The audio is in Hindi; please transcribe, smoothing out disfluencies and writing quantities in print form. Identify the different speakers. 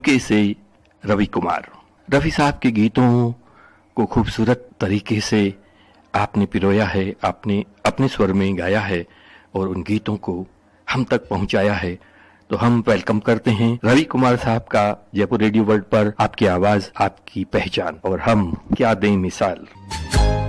Speaker 1: के से रवि कुमार। रवि साहब के गीतों को खूबसूरत तरीके से आपने पिरोया है, आपने अपने स्वर में गाया है और उन गीतों को हम तक पहुंचाया है। तो हम वेलकम करते हैं रवि कुमार साहब का जयपुर रेडियो वर्ल्ड पर। आपकी आवाज, आपकी पहचान, और हम क्या दें मिसाल।